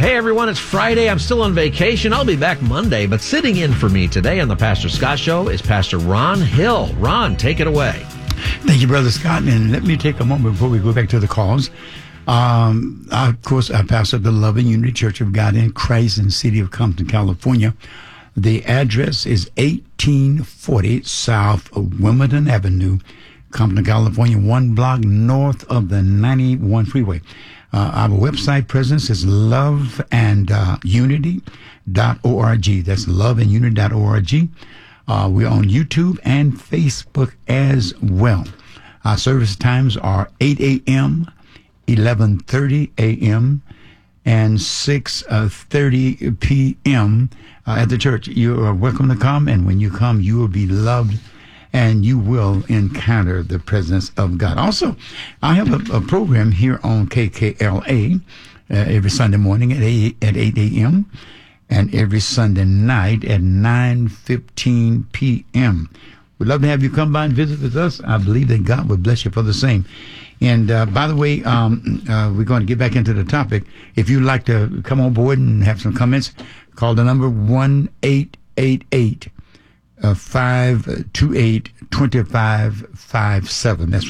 Hey everyone, it's Friday. I'm still on vacation. I'll be back Monday, but sitting in for me today on the Pastor Scott Show is Pastor Ron Hill. Ron, take it away. Thank you, Brother Scott. And let me take a moment before we go back to the calls. Of course, I pastor the Love and Unity Church of God in Christ in the city of Compton, California. The address is 1840 South Wilmington Avenue, Compton, California, one block north of the 91 freeway. Our website presence is loveandunity.org. That's loveandunity.org. We're on YouTube and Facebook as well. Our service times are 8 a.m., 11:30 a.m., and 6:30 p.m. At the church. You are welcome to come, and when you come, you will be loved, and you will encounter the presence of God. Also, I have a program here on KKLA every Sunday morning at 8 a.m., and every Sunday night at 9:15 p.m. We'd love to have you come by and visit with us. I believe that God will bless you for the same. And by the way, we're going to get back into the topic. If you'd like to come on board and have some comments, call the number 1-888 528-2557. That's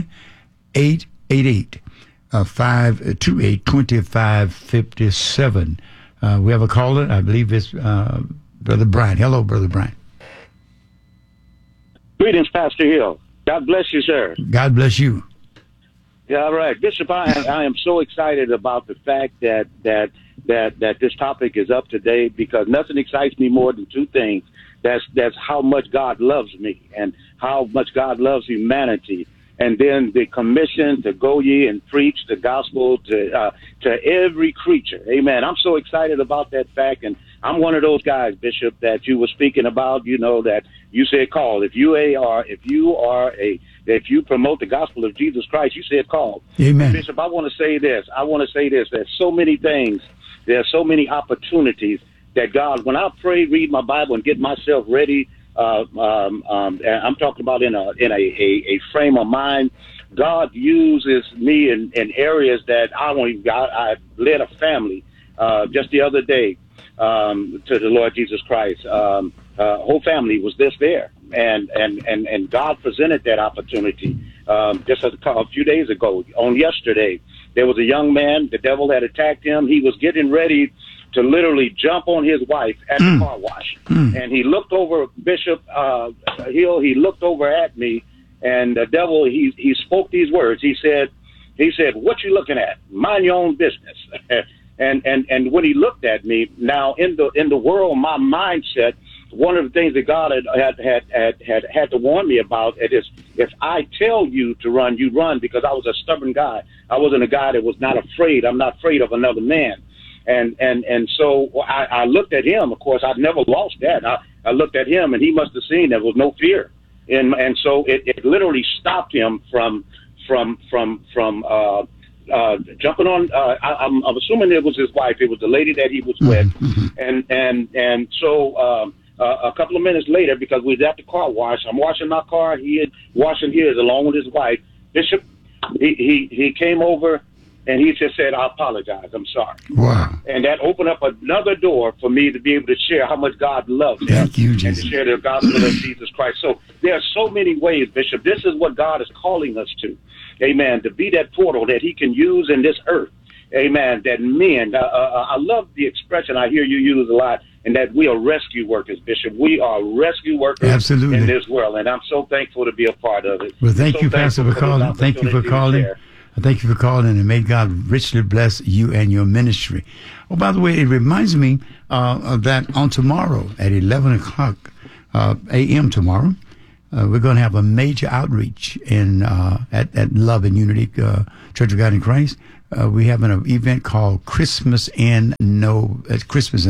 1-888-528-2557. We have a caller. I believe it's Brother Brian. Hello, Brother Brian. Greetings, Pastor Hill. God bless you, sir. God bless you. Yeah, all right. Bishop, I am so excited about the fact that this topic is up to date, because nothing excites me more than two things. That's how much God loves me and how much God loves humanity. And then the commission to go ye and preach the gospel to every creature. Amen. I'm so excited about that fact. And I'm one of those guys, Bishop, that you were speaking about, that you said call. If you promote the gospel of Jesus Christ, you said call. Amen. Bishop, I want to say this. There's so many things. There are so many opportunities that God, when I pray, read my Bible, and get myself ready, and I'm talking about in a frame of mind, God uses me in areas that I led a family just the other day to the Lord Jesus Christ. Whole family was there, and God presented that opportunity just a few days ago. On yesterday, there was a young man. The devil had attacked him. He was getting ready to literally jump on his wife at the car wash. And he looked over, Bishop Hill, he looked over at me, and the devil, he spoke these words. He said, "What you looking at? Mind your own business." and when he looked at me, now in the world, my mindset, one of the things that God had to warn me about is, if I tell you to run, you run, because I was a stubborn guy. I wasn't a guy that was not afraid. I'm not afraid of another man. And so I looked at him. Of course, I'd never lost that. I looked at him, and he must have seen there was no fear. And so it literally stopped him from jumping on. I'm assuming it was his wife. It was the lady that he was with. And so a couple of minutes later, because we was at the car wash, I'm washing my car. He had washing his along with his wife. Bishop, he came over. And he just said, "I apologize. I'm sorry." Wow. And that opened up another door for me to be able to share how much God loves him. Thank you, Jesus. And to share the gospel of Jesus Christ. So there are so many ways, Bishop. This is what God is calling us to. Amen. To be that portal that he can use in this earth. Amen. That men, I love the expression I hear you use a lot, and that we are rescue workers, Bishop. We are rescue workers. Absolutely. In this world. And I'm so thankful to be a part of it. Well, thank you, Pastor, for calling. Thank you for calling. Thank you for calling, and may God richly bless you and your ministry. Oh, by the way, it reminds me of that on tomorrow at 11 o'clock a.m. tomorrow, we're going to have a major outreach at Love and Unity Church of God in Christ. We have an event called Christmas in August. Christmas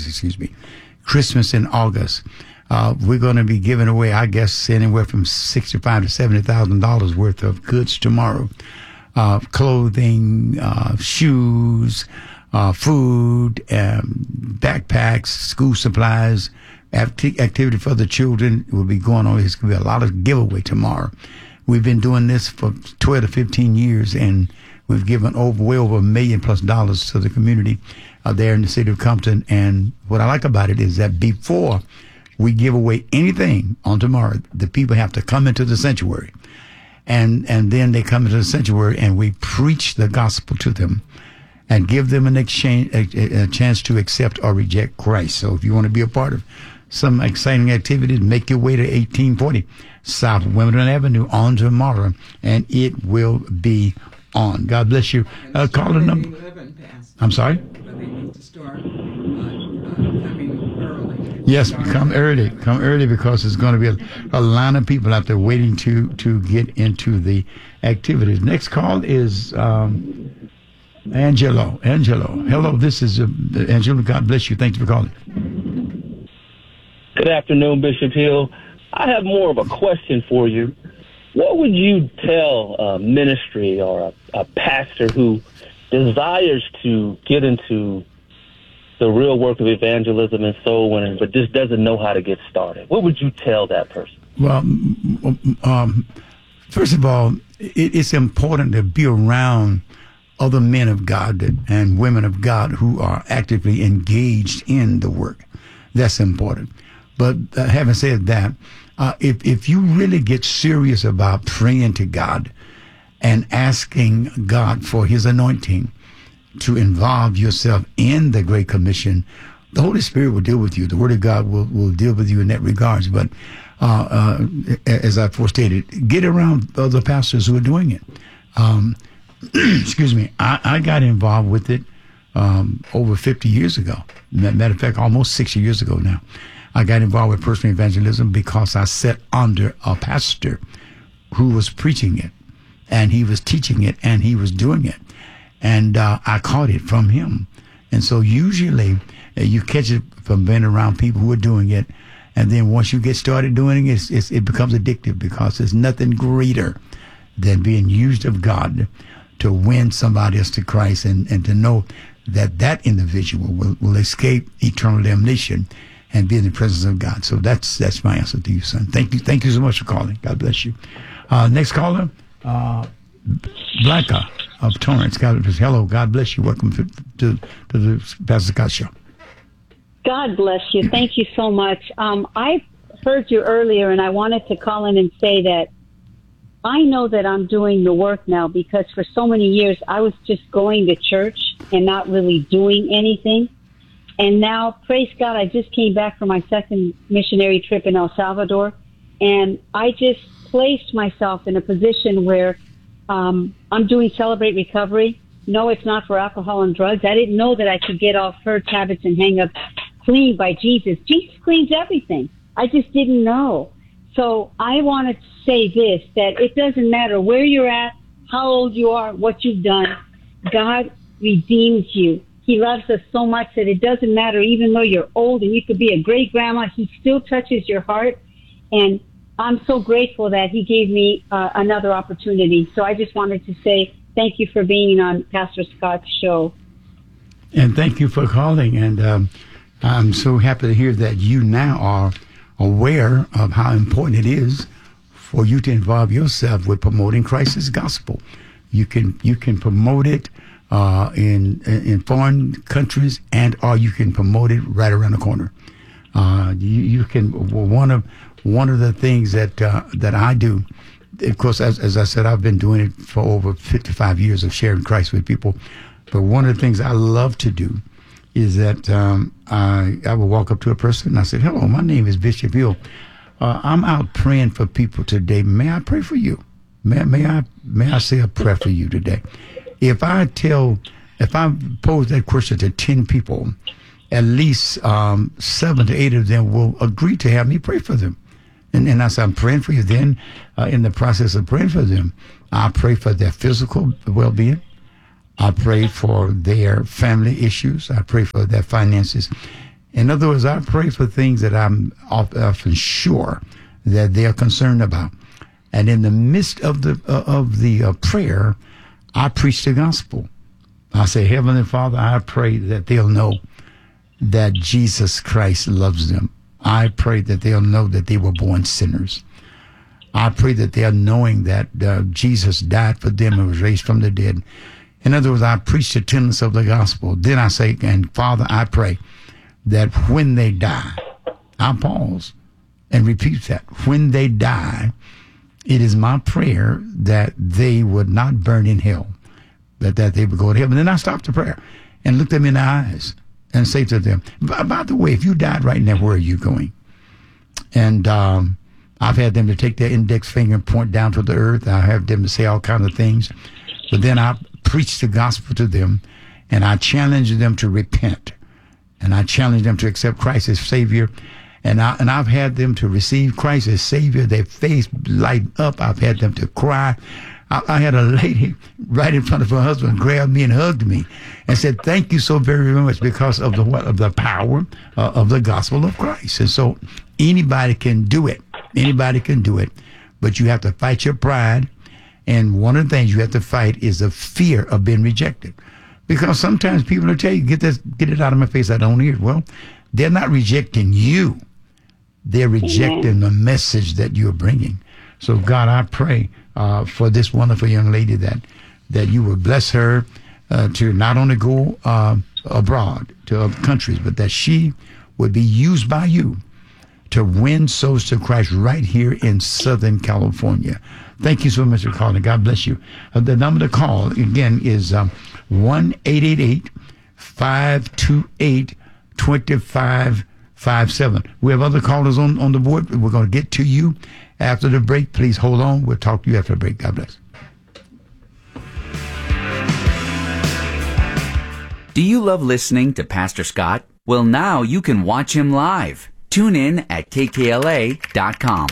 in August. We're going to be giving away, I guess, anywhere from $65,000 to $70,000 worth of goods tomorrow. Clothing, shoes, food, backpacks, school supplies, activity for the children will be going on. It's going to be a lot of giveaway tomorrow. We've been doing this for 12 to 15 years, and We've given way over $1 million+ to the community there in the city of Compton. And what I like about it is that before we give away anything on tomorrow, the people have to come into the sanctuary. And then they come into the sanctuary and we preach the gospel to them and give them an exchange, a chance to accept or reject Christ. So if you want to be a part of some exciting activities, make your way to 1840 South Wimbledon Avenue on tomorrow, and it will be on. God bless you. Call the number. I'm sorry? But they need to start coming early. Yes, come early. Come early because there's going to be a line of people out there waiting to get into the activities. Next call is Angelo. Hello, this is Angelo. God bless you. Thank you for calling. Good afternoon, Bishop Hill. I have more of a question for you. What would you tell a ministry or a pastor who desires to get into the real work of evangelism and soul winning, but just doesn't know how to get started? What would you tell that person? Well, first of all, it's important to be around other men of God and women of God who are actively engaged in the work. That's important. But having said that, if you really get serious about praying to God and asking God for his anointing to involve yourself in the Great Commission, the Holy Spirit will deal with you. The Word of God will deal with you in that regards. But as I forestated, get around other pastors who are doing it. Excuse me. I got involved with it over 50 years ago. Matter of fact, almost 60 years ago now. I got involved with personal evangelism because I sat under a pastor who was preaching it, and he was teaching it, and he was doing it. And I caught it from him. And so usually you catch it from being around people who are doing it. And then once you get started doing it, it becomes addictive, because there's nothing greater than being used of God to win somebody else to Christ, and to know that that individual will escape eternal damnation and be in the presence of God. So that's my answer to you, son. Thank you so much for calling. God bless you. Next caller, Blanca of Torrance. God bless. Hello, God bless you. Welcome to the Pastor Scott Show. God bless you. Thank you so much. I heard you earlier, and I wanted to call in and say that I know that I'm doing the work now, because for so many years I was just going to church and not really doing anything. And now, praise God, I just came back from my second missionary trip in El Salvador, and I just placed myself in a position where I'm doing Celebrate Recovery. No, it's not for alcohol and drugs. I didn't know that I could get off hurts, habits, and hang-ups clean by Jesus. Jesus cleans everything. I just didn't know. So I wanted to say this, that it doesn't matter where you're at, how old you are, what you've done. God redeems you. He loves us so much that it doesn't matter, even though you're old and you could be a great grandma, he still touches your heart. And I'm so grateful that he gave me another opportunity. So I just wanted to say thank you for being on Pastor Scott's show. And thank you for calling. And I'm so happy to hear that you now are aware of how important it is for you to involve yourself with promoting Christ's gospel. You can promote it in foreign countries, or you can promote it right around the corner. You can. One of the things that I do, of course, as I said, I've been doing it for over 55 years of sharing Christ with people. But one of the things I love to do is that I will walk up to a person and I say, "Hello, my name is Bishop Hill. I'm out praying for people today. May I pray for you? May I say a prayer for you today?" If I pose that question to 10 people, at least 7 to 8 of them will agree to have me pray for them. And I say, I'm praying for you. Then in the process of praying for them, I pray for their physical well-being. I pray for their family issues. I pray for their finances. In other words, I pray for things that I'm often sure that they are concerned about. And in the midst of the prayer, I preach the gospel. I say, Heavenly Father, I pray that they'll know that Jesus Christ loves them. I pray that they'll know that they were born sinners. I pray that they're knowing that Jesus died for them and was raised from the dead. In other words, I preach the tenets of the gospel. Then I say, and Father, I pray that when they die, I'll pause and repeat that. When they die, it is my prayer that they would not burn in hell, but that they would go to heaven. And then I stop the prayer and look them in the eyes and say to them, by the way, if you died right now, where are you going? And I've had them to take their index finger and point down to the earth. I have them to say all kinds of things. But then I preach the gospel to them, and I challenge them to repent. And I challenge them to accept Christ as Savior. And I've had them to receive Christ as Savior. Their face light up. I've had them to cry. I had a lady right in front of her husband grab me and hugged me and said, "Thank you so very, very much because of the power of the gospel of Christ." And so anybody can do it. Anybody can do it. But you have to fight your pride. And one of the things you have to fight is the fear of being rejected. Because sometimes people will tell you, get it out of my face, I don't hear it. Well, they're not rejecting you. They're rejecting the message that you're bringing. So, God, I pray for this wonderful young lady that you will bless her to not only go abroad to other countries, but that she would be used by you to win souls to Christ right here in Southern California. Thank you so much for calling. God bless you. The number to call, again, is 1-888-528-2557. We have other callers on the board. We're going to get to you after the break. Please hold on. We'll talk to you after the break. God bless. Do you love listening to Pastor Scott? Well, now you can watch him live. Tune in at kkla.com.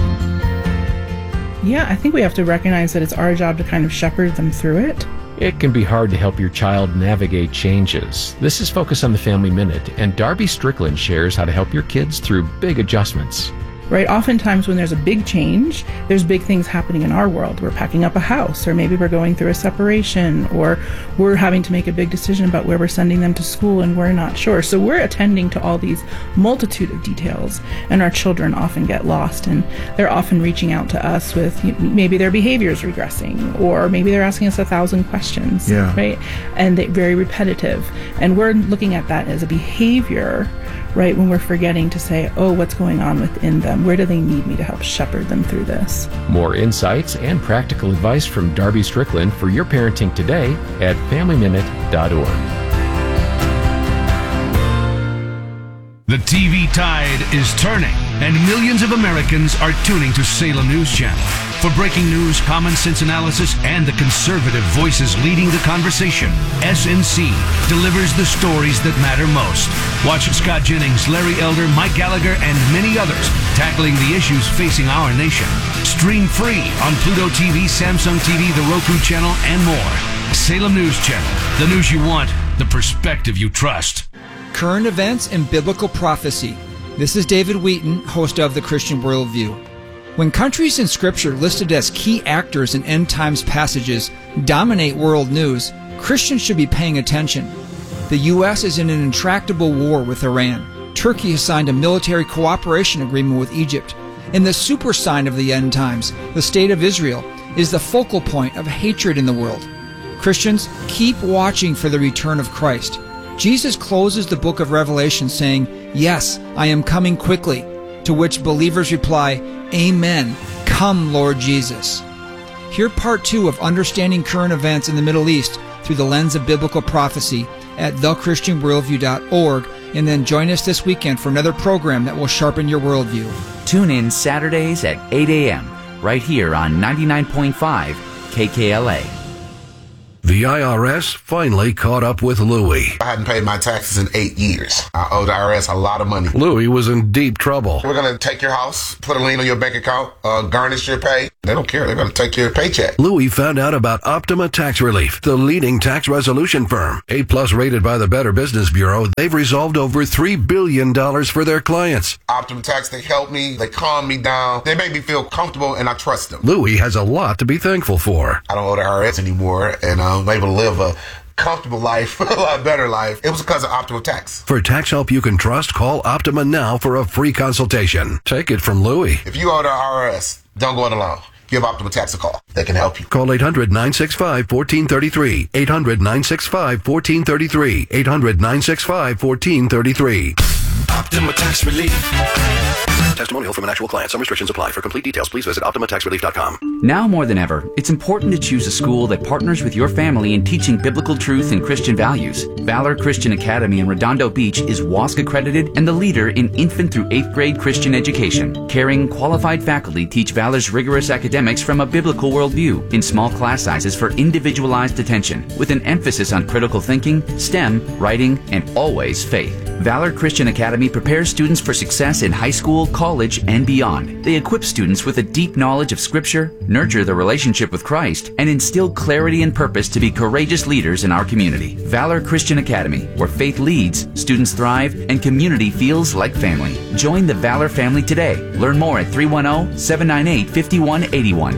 Yeah, I think we have to recognize that it's our job to kind of shepherd them through it. It can be hard to help your child navigate changes. This is Focus on the Family Minute, and Darby Strickland shares how to help your kids through big adjustments. Right? Oftentimes when there's a big change, there's big things happening in our world. We're packing up a house, or maybe we're going through a separation, or we're having to make a big decision about where we're sending them to school and we're not sure. So we're attending to all these multitude of details, and our children often get lost, and they're often reaching out to us with maybe their behavior's regressing, or maybe they're asking us 1,000 questions, right? And they're very repetitive. And we're looking at that as a behavior, right, when we're forgetting to say, oh, what's going on within them? Where do they need me to help shepherd them through this? More insights and practical advice from Darby Strickland for your parenting today at FamilyMinute.org. The TV tide is turning, and millions of Americans are tuning to Salem News Channel. For breaking news, common sense analysis, and the conservative voices leading the conversation, SNC delivers the stories that matter most. Watch Scott Jennings, Larry Elder, Mike Gallagher, and many others tackling the issues facing our nation. Stream free on Pluto TV, Samsung TV, the Roku channel, and more. Salem News Channel, the news you want, the perspective you trust. Current events and biblical prophecy. This is David Wheaton, host of The Christian Worldview. When countries in Scripture listed as key actors in end times passages dominate world news, Christians should be paying attention. The U.S. is in an intractable war with Iran. Turkey has signed a military cooperation agreement with Egypt. And the super sign of the end times, the State of Israel, is the focal point of hatred in the world. Christians, keep watching for the return of Christ. Jesus closes the book of Revelation saying, "Yes, I am coming quickly," to which believers reply, "Amen. Come, Lord Jesus." Hear part 2 of Understanding Current Events in the Middle East through the lens of biblical prophecy at thechristianworldview.org, and then join us this weekend for another program that will sharpen your worldview. Tune in Saturdays at 8 a.m. right here on 99.5 KKLA. The IRS finally caught up with Louie. I hadn't paid my taxes in 8 years. I owed the IRS a lot of money. Louie was in deep trouble. We're going to take your house, put a lien on your bank account, garnish your pay. They don't care. They're going to take your paycheck. Louie found out about Optima Tax Relief, the leading tax resolution firm. A+ rated by the Better Business Bureau, they've resolved over $3 billion for their clients. Optima Tax, they help me. They calm me down. They make me feel comfortable, and I trust them. Louie has a lot to be thankful for. I don't owe the IRS anymore, and I'm able to live a comfortable life, a lot better life. It was because of Optima Tax. For tax help you can trust, call Optima now for a free consultation. Take it from Louie. If you owe the IRS, don't go it alone. give Optima Tax a call. They can help you. Call 800-965-1433. 800-965-1433. 800-965-1433. Optima Tax Relief. Testimonial from an actual client. Some restrictions apply. For complete details, please visit OptimaTaxRelief.com. Now more than ever, it's important to choose a school that partners with your family in teaching biblical truth and Christian values. Valor Christian Academy in Redondo Beach is WASC accredited and the leader in infant through 8th grade Christian education. Caring, qualified faculty teach Valor's rigorous academics from a biblical worldview in small class sizes for individualized attention, with an emphasis on critical thinking, STEM, writing, and always faith. Valor Christian Academy prepares students for success in high school, college, and beyond. They equip students with a deep knowledge of Scripture, nurture their relationship with Christ, and instill clarity and purpose to be courageous leaders in our community. Valor Christian Academy, where faith leads, students thrive, and community feels like family. Join the Valor family today. Learn more at 310-798-5181,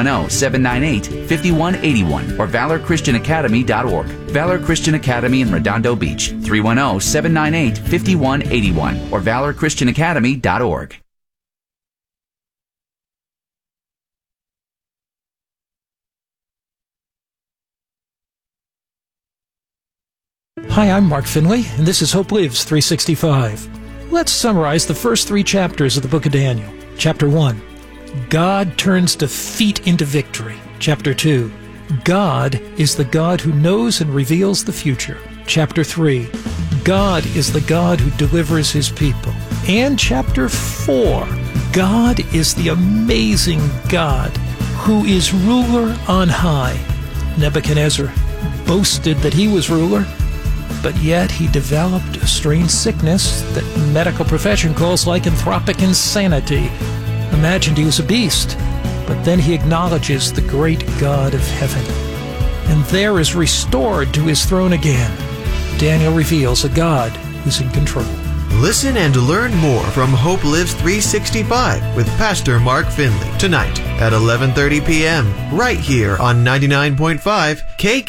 310-798-5181, or valorchristianacademy.org. Valor Christian Academy in Redondo Beach, 310-798-5181, or valorchristianacademy.org. Hi, I'm Mark Finley, and this is Hope Lives 365. Let's summarize the first 3 chapters of the book of Daniel. Chapter 1, God turns defeat into victory. Chapter 2, God is the God who knows and reveals the future. Chapter 3, God is the God who delivers his people. And chapter 4, God is the amazing God who is ruler on high. Nebuchadnezzar boasted that he was ruler, but yet he developed a strange sickness that medical profession calls lycanthropic insanity. Imagined he was a beast, but then he acknowledges the great God of heaven, and there is restored to his throne again. Daniel reveals a God who's in control. Listen and learn more from Hope Lives 365 with Pastor Mark Finley tonight at 11:30 p.m. right here on 99.5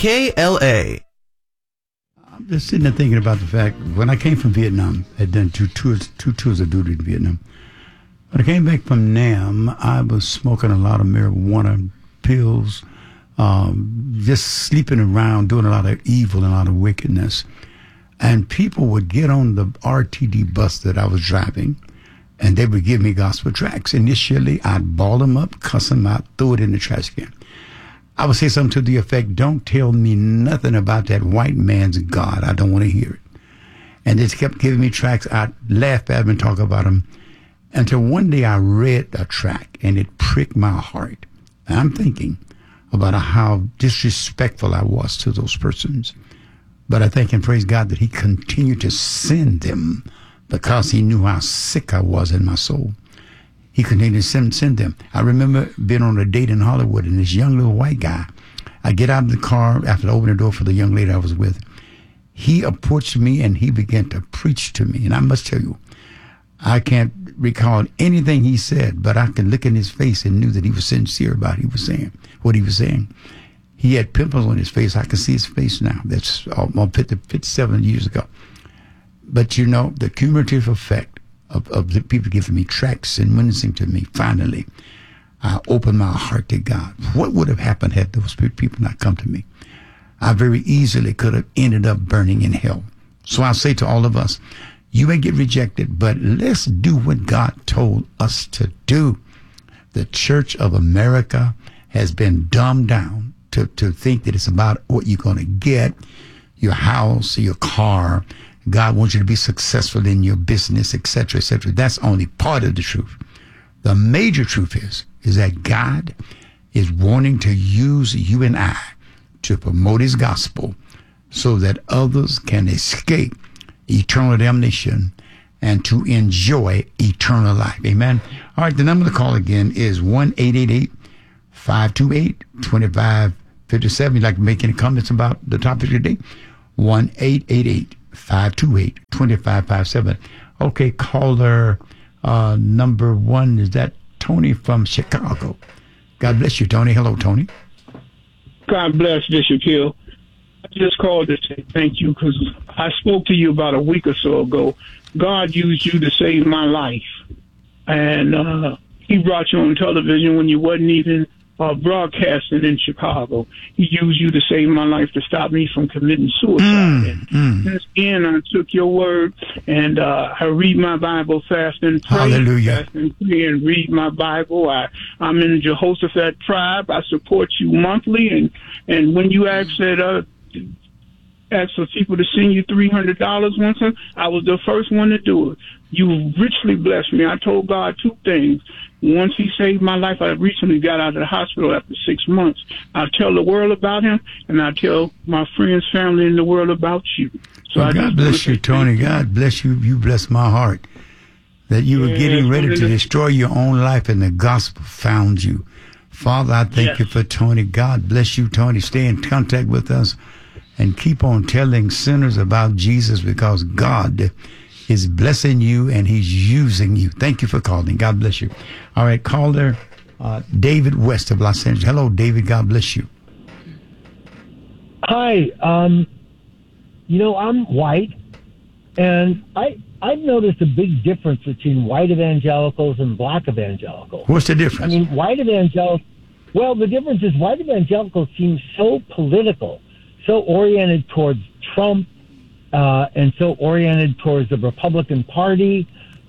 KKLA. I'm just sitting there thinking about the fact, when I came from Vietnam, I had done two tours of duty in Vietnam. When I came back from Nam, I was smoking a lot of marijuana, pills, just sleeping around, doing a lot of evil and a lot of wickedness. And people would get on the RTD bus that I was driving, and they would give me gospel tracts. Initially, I'd ball them up, cuss them out, throw it in the trash can. I would say something to the effect, don't tell me nothing about that white man's God. I don't want to hear it. And they kept giving me tracts. I'd laugh at them and talk about them. Until one day I read a tract, and it pricked my heart. And I'm thinking about how disrespectful I was to those persons. But I thank and praise God that he continued to send them because he knew how sick I was in my soul. He continued to send them. I remember being on a date in Hollywood, and this young little white guy, I get out of the car after opening the door for the young lady I was with. He approached me and he began to preach to me. And I must tell you, I can't recall anything he said, but I could look in his face and knew that he was sincere about what he was saying. He had pimples on his face. I can see his face now. That's almost 57 years ago. But you know, the cumulative effect of the people giving me tracts and witnessing to me, finally, I opened my heart to God. What would have happened had those people not come to me? I very easily could have ended up burning in hell. So I say to all of us, you may get rejected, but let's do what God told us to do. The Church of America has been dumbed down to think that it's about what you're going to get, your house, your car. God wants you to be successful in your business, etc., etc. That's only part of the truth. The major truth is that God is wanting to use you and I to promote his gospel so that others can escape eternal damnation and to enjoy eternal life. Amen. All right, the number to call again is 1-888-528-2557. You'd like to make any comments about the topic today? 1-888-528-2557. Okay, caller number 1, is that Tony from Chicago? God bless you, Tony. Hello, Tony. God bless Bishop Hill. I just called to say thank you because I spoke to you about a week or so ago. God used you to save my life. And he brought you on television when you wasn't even broadcasting in Chicago. He used you to save my life, to stop me from committing suicide. Since then, I took your word, and I read my Bible, fast and pray. Hallelujah. Fast and pray and read my Bible. I'm in the Jehoshaphat tribe. I support you monthly, and when you asked that ask for people to send you $300 one time, I was the first one to do it. You richly blessed me. I told God two things. Once he saved my life, I recently got out of the hospital after 6 months. I'll tell the world about him, and I'll tell my friends, family, and the world about you. So well, God bless you, Tony. God bless you. You bless my heart that you were getting ready to destroy your own life, and the gospel found you. Father, I thank you for Tony. God bless you, Tony. Stay in contact with us and keep on telling sinners about Jesus, because God is blessing you and he's using you. Thank you for calling. God bless you. All right, caller David West of Los Angeles. Hello, David. God bless you. Hi. I'm white, and I've noticed a big difference between white evangelicals and black evangelicals. What's the difference? I mean, the difference is white evangelicals seem so political, so oriented towards Trump, and so oriented towards the Republican Party.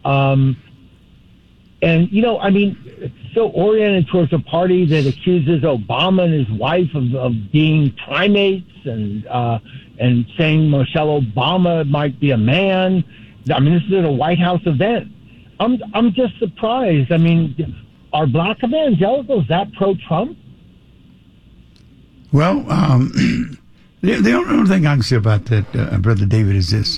So oriented towards a party that accuses Obama and his wife of being primates, and saying Michelle Obama might be a man. I mean, this is at a White House event. I'm just surprised. I mean, are black evangelicals that pro-Trump? Well, the only thing I can say about that, Brother David, is this.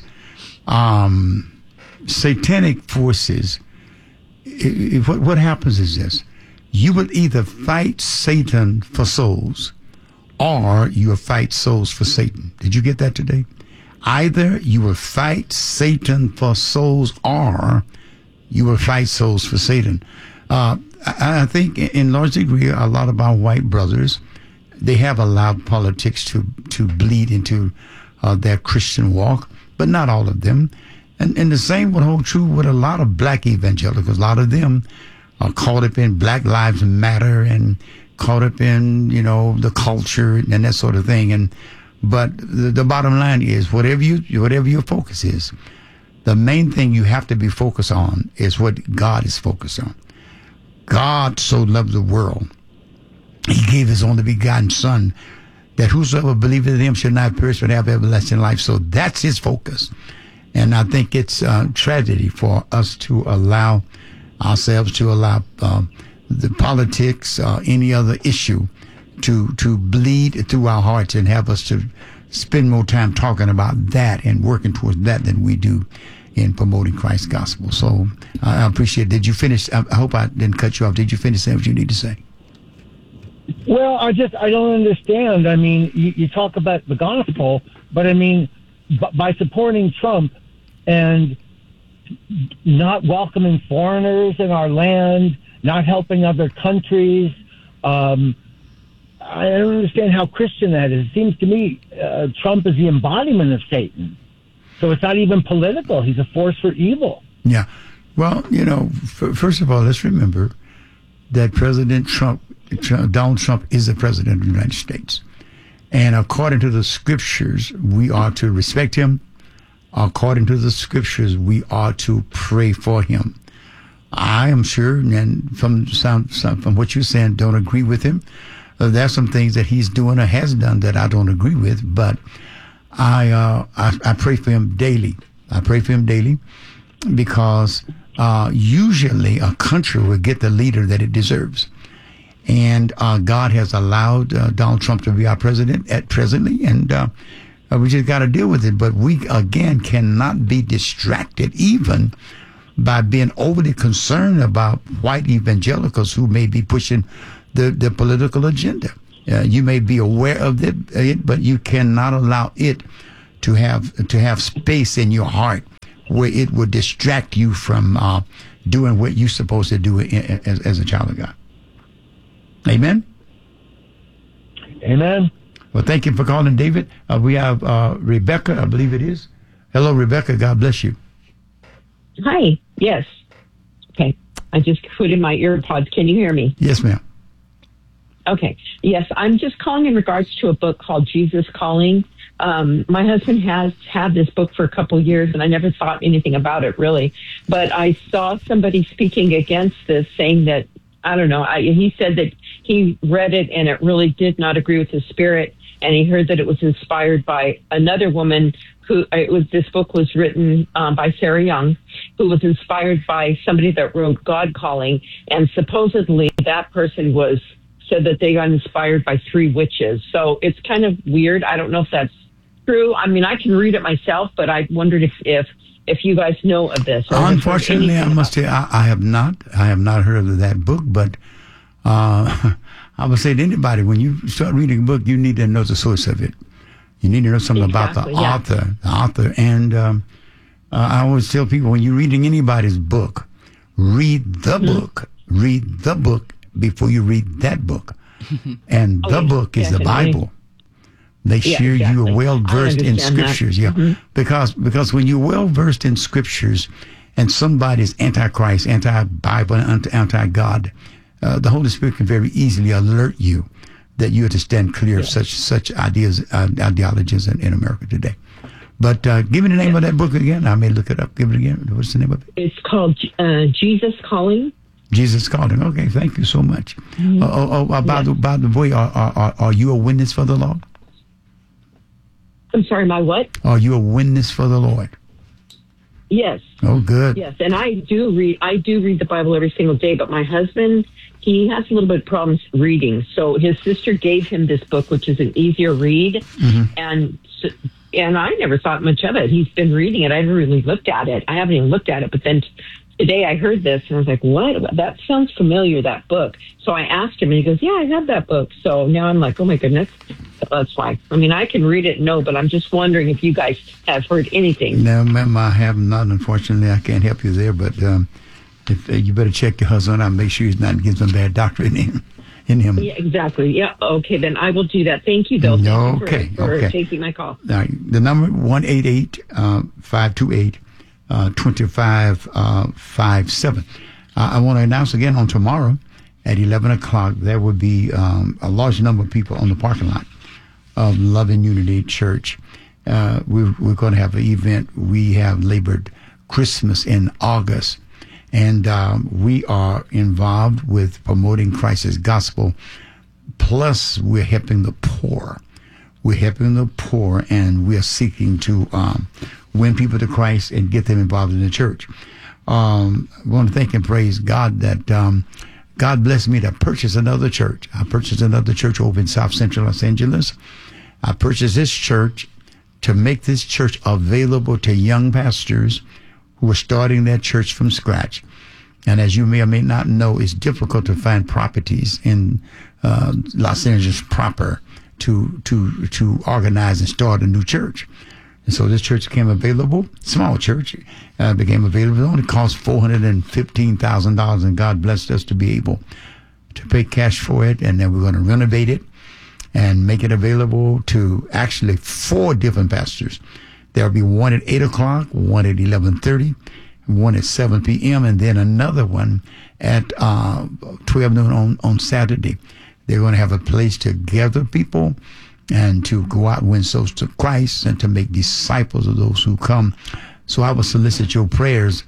Satanic forces, what happens is this. You will either fight Satan for souls, or you will fight souls for Satan. Did you get that today? Either you will fight Satan for souls, or you will fight souls for Satan. I think in large degree, a lot of our white brothers, they have allowed politics to bleed into their Christian walk, but not all of them. And the same would hold true with a lot of black evangelicals. A lot of them are caught up in Black Lives Matter and caught up in, the culture and that sort of thing. But the bottom line is, whatever your focus is, the main thing you have to be focused on is what God is focused on. God so loved the world, he gave his only begotten Son, that whosoever believeth in him shall not perish but have everlasting life. So that's his focus. And I think it's a tragedy for us to allow the politics, any other issue to bleed through our hearts and have us to spend more time talking about that and working towards that than we do in promoting Christ's gospel. So I appreciate it. Did you finish? I hope I didn't cut you off. Did you finish saying what you need to say? Well, I don't understand. I mean, you talk about the gospel, but I mean, by supporting Trump and not welcoming foreigners in our land, not helping other countries, I don't understand how Christian that is. It seems to me Trump is the embodiment of Satan. So it's not even political. He's a force for evil. Yeah. Well, first of all, let's remember that Donald Trump is the president of the United States. And according to the scriptures, we are to respect him. According to the scriptures, we are to pray for him. I am sure, and from what you're saying, don't agree with him. There's some things that he's doing or has done that I don't agree with, but I pray for him daily. I pray for him daily because usually a country will get the leader that it deserves. And God has allowed Donald Trump to be our president presently, and we just got to deal with it. But we, again, cannot be distracted even by being overly concerned about white evangelicals who may be pushing the political agenda. You may be aware of it, but you cannot allow it to have space in your heart where it would distract you from doing what you're supposed to do as a child of God. Amen? Amen. Well, thank you for calling, David. We have Rebecca, I believe it is. Hello, Rebecca. God bless you. Hi. Yes. Okay. I just put in my ear pods. Can you hear me? Yes, ma'am. Okay. Yes, I'm just calling in regards to a book called Jesus Calling. My husband has had this book for a couple of years, and I never thought anything about it, really. But I saw somebody speaking against this, saying that, I don't know, he said that he read it, and it really did not agree with his spirit, and he heard that it was inspired by another woman who, this book was written by Sarah Young, who was inspired by somebody that wrote God Calling, and supposedly that person said that they got inspired by 3 witches. So it's kind of weird. I don't know if that's true. I mean, I can read it myself, but I wondered if you guys know of this. Unfortunately, I must say I have not. I have not heard of that book, but I would say to anybody, when you start reading a book, you need to know the source of it. You need to know something about the author. And I always tell people, when you're reading anybody's book, read the book. Read the book before you read that book. And the book is the Bible. They share you are well versed in scriptures. Because when you're well versed in scriptures and somebody's antichrist, anti-Bible, anti-God, the Holy Spirit can very easily alert you that you have to stand clear of such ideologies in America today. But give me the name of that book again. I may look it up. Give it again. What's the name of it? It's called Jesus Calling. Jesus Calling. Okay, thank you so much. By the way, are you a witness for the Lord? I'm sorry, my what? Are you a witness for the Lord? Yes. Oh, good. Yes, and I do read the Bible every single day, but my husband, he has a little bit of problems reading. So his sister gave him this book, which is an easier read, and I never thought much of it. He's been reading it. I haven't really looked at it. I haven't even looked at it, but then today I heard this, and I was like, what? That sounds familiar, that book. So I asked him, and he goes, yeah, I have that book. So now I'm like, oh, my goodness. That's why. I mean, I can read it, but I'm just wondering if you guys have heard anything. No, ma'am, I have not. Unfortunately, I can't help you there. But if you better check your husband out, make sure he's not getting some bad doctrine in him. Yeah, exactly. Yeah. Okay, then I will do that. Thank you, though. Thank you for taking my call. All right. The number 1-888-528-2557. I want to announce again on tomorrow at 11 o'clock, there will be a large number of people on the parking lot of Love and Unity Church. We're going to have an event. We have labored Christmas in August, and we are involved with promoting Christ's gospel. Plus, we're helping the poor. We're helping the poor, and we're seeking to win people to Christ and get them involved in the church. I want to thank and praise God that God blessed me to purchase another church. I purchased another church over in South Central Los Angeles. I purchased this church to make this church available to young pastors who are starting their church from scratch. And as you may or may not know, it's difficult to find properties in Los Angeles proper to organize and start a new church. And so this church became available, small church, became available. It only cost $415,000, and God blessed us to be able to pay cash for it. And then we're going to renovate it and make it available to actually 4 different pastors. There'll be one at 8 o'clock, one at 11:30, one at 7 p.m., and then another one at 12 noon on Saturday. They're going to have a place to gather people and to go out and win souls to Christ and to make disciples of those who come. So I will solicit your prayers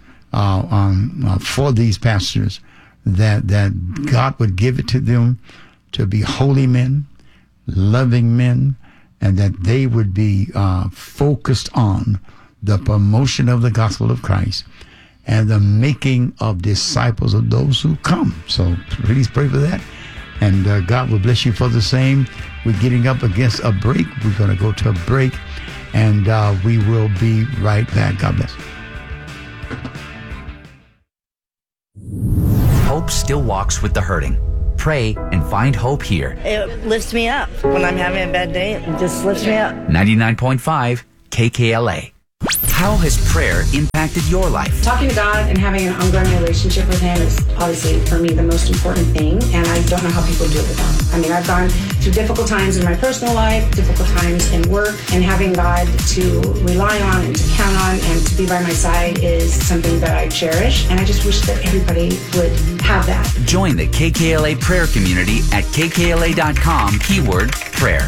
for these pastors, that God would give it to them to be holy men, loving men, and that they would be focused on the promotion of the gospel of Christ and the making of disciples of those who come. So please pray for that. And God will bless you for the same. We're getting up against a break. We're going to go to a break, and we will be right back. God bless. Hope still walks with the hurting. Pray and find hope here. It lifts me up. When I'm having a bad day, it just lifts me up. 99.5 KKLA. How has prayer impacted your life? Talking to God and having an ongoing relationship with Him is obviously, for me, the most important thing, and I don't know how people do it without Him. I mean, I've gone through difficult times in my personal life, difficult times in work, and having God to rely on and to count on and to be by my side is something that I cherish, and I just wish that everybody would have that. Join the KKLA prayer community at kkla.com, keyword prayer.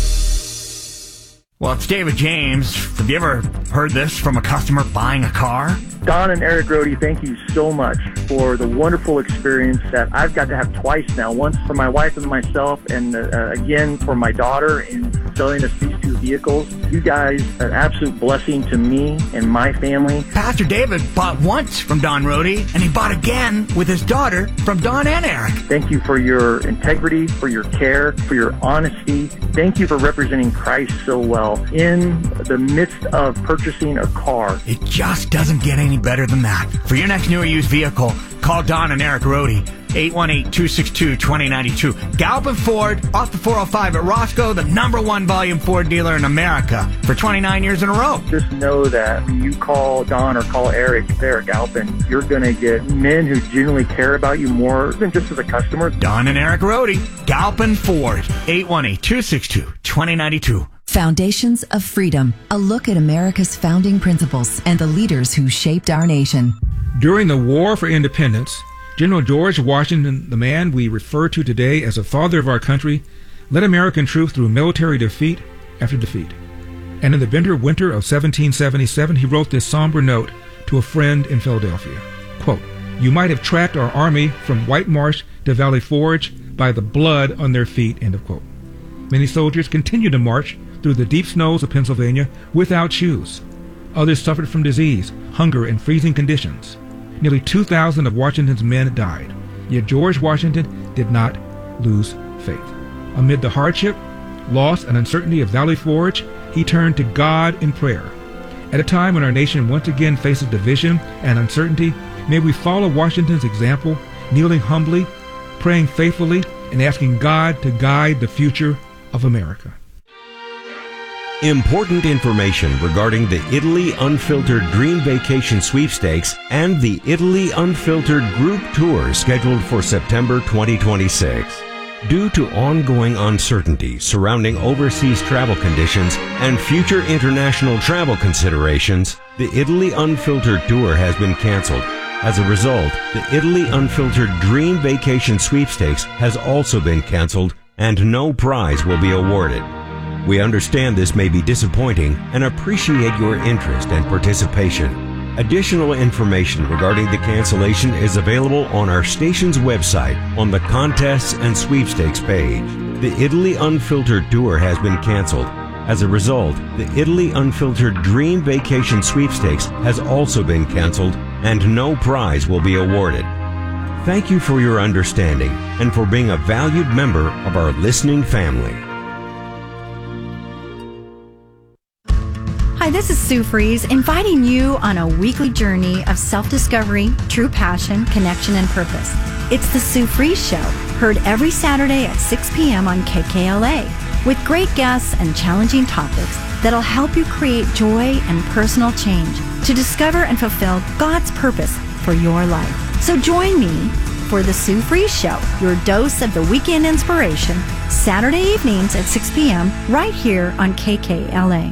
Well, it's David James. Have you ever heard this from a customer buying a car? Don and Eric Rohde, thank you so much for the wonderful experience that I've got to have twice now. Once for my wife and myself, and again for my daughter in selling us these two vehicles. You guys are an absolute blessing to me and my family. Pastor David bought once from Don Rohde, and he bought again with his daughter from Don and Eric. Thank you for your integrity, for your care, for your honesty. Thank you for representing Christ so well in the midst of purchasing a car. It just doesn't get any better than that. For your next new or used vehicle, call Don and Eric Rohde, 818-262-2092. Galpin Ford, off the 405 at Roscoe, the #1 volume Ford dealer in America for 29 years in a row. Just know that when you call Don or call Eric there at Galpin, you're going to get men who genuinely care about you more than just as a customer. Don and Eric Rohde, Galpin Ford, 818-262-2092. Foundations of Freedom, a look at America's founding principles and the leaders who shaped our nation. During the War for Independence, General George Washington, the man we refer to today as the father of our country, led American troops through military defeat after defeat. And in the bitter winter of 1777, he wrote this somber note to a friend in Philadelphia. Quote, "You might have tracked our army from White Marsh to Valley Forge by the blood on their feet," end of quote. Many soldiers continued to march through the deep snows of Pennsylvania without shoes. Others suffered from disease, hunger, and freezing conditions. Nearly 2,000 of Washington's men died. Yet George Washington did not lose faith. Amid the hardship, loss, and uncertainty of Valley Forge, he turned to God in prayer. At a time when our nation once again faces division and uncertainty, may we follow Washington's example, kneeling humbly, praying faithfully, and asking God to guide the future of America. Important information regarding the Italy Unfiltered Dream Vacation Sweepstakes and the Italy Unfiltered Group Tour scheduled for September 2026. Due to ongoing uncertainty surrounding overseas travel conditions and future international travel considerations, the Italy Unfiltered Tour has been canceled. As a result, the Italy Unfiltered Dream Vacation Sweepstakes has also been canceled, and no prize will be awarded. We understand this may be disappointing and appreciate your interest and participation. Additional information regarding the cancellation is available on our station's website on the Contests and Sweepstakes page. The Italy Unfiltered Tour has been canceled. As a result, the Italy Unfiltered Dream Vacation Sweepstakes has also been canceled, and no prize will be awarded. Thank you for your understanding and for being a valued member of our listening family. Hi, this is Sue Fries, inviting you on a weekly journey of self-discovery, true passion, connection, and purpose. It's the Sue Fries Show, heard every Saturday at 6 p.m. on KKLA, with great guests and challenging topics that'll help you create joy and personal change to discover and fulfill God's purpose for your life. So join me for the Sue Fries Show, your dose of the weekend inspiration, Saturday evenings at 6 p.m. right here on KKLA.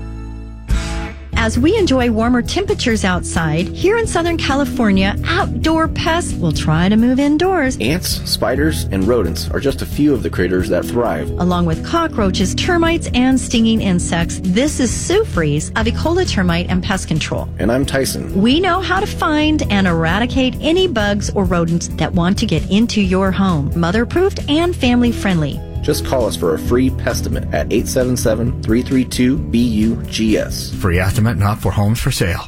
As we enjoy warmer temperatures outside, here in Southern California, outdoor pests will try to move indoors. Ants, spiders, and rodents are just a few of the critters that thrive. Along with cockroaches, termites, and stinging insects, this is Sue Fries of Ecola Termite and Pest Control. And I'm Tyson. We know how to find and eradicate any bugs or rodents that want to get into your home. Mother-proofed and family-friendly. Just call us for a free pestimate at 877-332-BUGS. Free estimate not for homes for sale.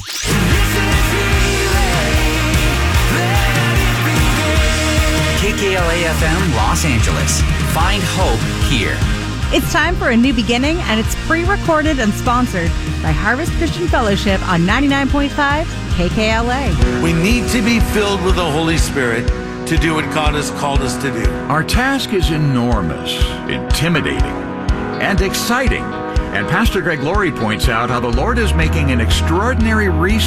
KKLA-FM Los Angeles. Find hope here. It's time for a new beginning, and it's pre-recorded and sponsored by Harvest Christian Fellowship on 99.5 KKLA. We need to be filled with the Holy Spirit to do what God has called us to do. Our task is enormous, intimidating, and exciting, And Pastor Greg Laurie points out how the Lord is making an extraordinary resource